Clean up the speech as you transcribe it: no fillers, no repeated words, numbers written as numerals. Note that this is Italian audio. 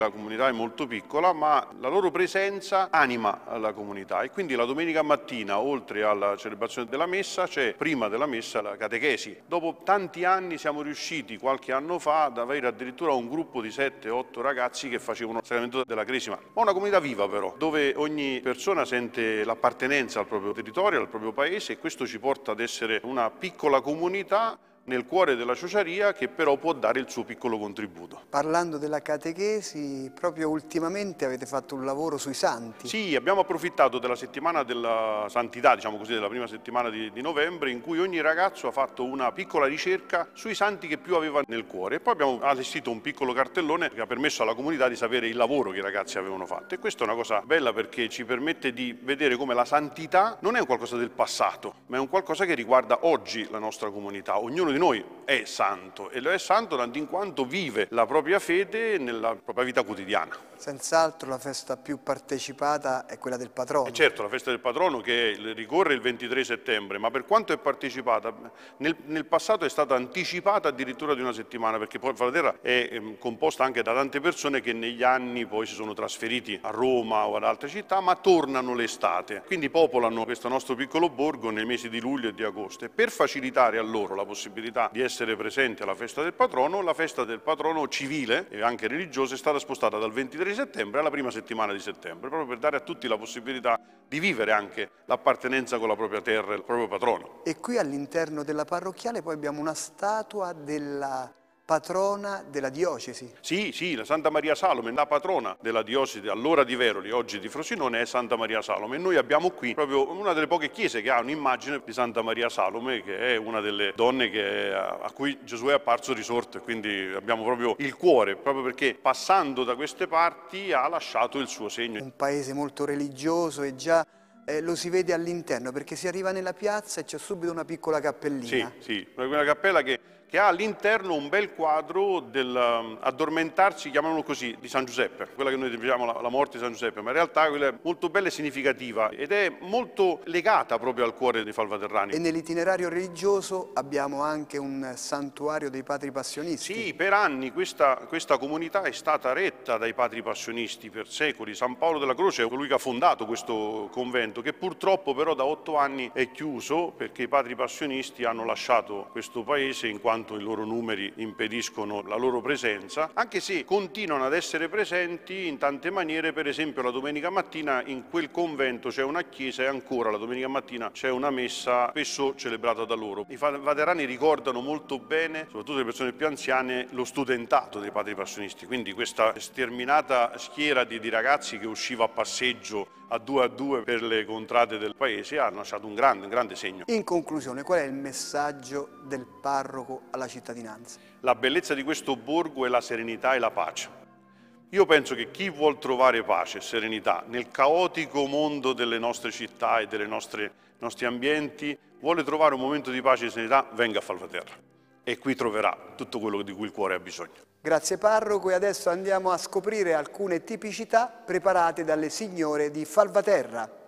La comunità è molto piccola, ma la loro presenza anima la comunità e quindi la domenica mattina, oltre alla celebrazione della messa, c'è prima della messa la catechesi. Dopo tanti anni siamo riusciti, qualche anno fa, ad avere addirittura un gruppo di 7-8 ragazzi che facevano il sacramento della Cresima. Ma una comunità viva però, dove ogni persona sente l'appartenenza al proprio territorio, al proprio paese, e questo ci porta ad essere una piccola comunità nel cuore della ciociaria che però può dare il suo piccolo contributo. Parlando della catechesi, proprio ultimamente avete fatto un lavoro sui santi. Sì, abbiamo approfittato della settimana della santità, diciamo così, della prima settimana di novembre, in cui ogni ragazzo ha fatto una piccola ricerca sui santi che più aveva nel cuore. E poi abbiamo allestito un piccolo cartellone che ha permesso alla comunità di sapere il lavoro che i ragazzi avevano fatto. E questa è una cosa bella perché ci permette di vedere come la santità non è un qualcosa del passato, ma è un qualcosa che riguarda oggi la nostra comunità. Ognuno di noi è santo e lo è santo tanto in quanto vive la propria fede nella propria vita quotidiana. Senz'altro la festa più partecipata è quella del patrono. E certo, la festa del patrono che ricorre il 23 settembre, ma per quanto è partecipata, nel passato è stata anticipata addirittura di una settimana, perché poi Falvaterra è composta anche da tante persone che negli anni poi si sono trasferiti a Roma o ad altre città, ma tornano l'estate, quindi popolano questo nostro piccolo borgo nei mesi di luglio e di agosto. E per facilitare a loro la possibilità di essere presenti alla festa del patrono, la festa del patrono civile e anche religiosa è stata spostata dal 23 settembre alla prima settimana di settembre, proprio per dare a tutti la possibilità di vivere anche l'appartenenza con la propria terra e il proprio patrono. E qui all'interno della parrocchiale poi abbiamo una statua della patrona della diocesi. Sì, la Santa Maria Salome, la patrona della diocesi allora di Veroli, oggi di Frosinone, è Santa Maria Salome. E noi abbiamo qui proprio una delle poche chiese che ha un'immagine di Santa Maria Salome, che è una delle donne a cui Gesù è apparso risorto, e quindi abbiamo proprio il cuore, proprio perché passando da queste parti ha lasciato il suo segno. Un paese molto religioso e già lo si vede all'interno, perché si arriva nella piazza e c'è subito una piccola cappellina. Sì, una cappella che ha all'interno un bel quadro dell'addormentarsi, chiamiamolo così, di San Giuseppe, quella che noi diciamo la morte di San Giuseppe, ma in realtà quella è molto bella e significativa ed è molto legata proprio al cuore dei falvaterrani. E nell'itinerario religioso abbiamo anche un santuario dei padri passionisti. Sì, per anni questa comunità è stata retta dai padri passionisti per secoli. San Paolo della Croce è colui che ha fondato questo convento, che purtroppo però da 8 anni è chiuso perché i padri passionisti hanno lasciato questo paese in quanto i loro numeri impediscono la loro presenza, anche se continuano ad essere presenti in tante maniere. Per esempio la domenica mattina in quel convento c'è una chiesa e ancora la domenica mattina c'è una messa spesso celebrata da loro. I falvaterrani ricordano molto bene, soprattutto le persone più anziane, lo studentato dei padri passionisti, quindi questa sterminata schiera di ragazzi che usciva a passeggio a due per le contrade del paese ha lasciato un grande segno. In conclusione, qual è il messaggio del parroco alla cittadinanza? La bellezza di questo borgo è la serenità e la pace. Io penso che chi vuol trovare pace e serenità nel caotico mondo delle nostre città e dei nostri ambienti, vuole trovare un momento di pace e serenità, venga a Falvaterra e qui troverà tutto quello di cui il cuore ha bisogno. Grazie parroco, e adesso andiamo a scoprire alcune tipicità preparate dalle signore di Falvaterra.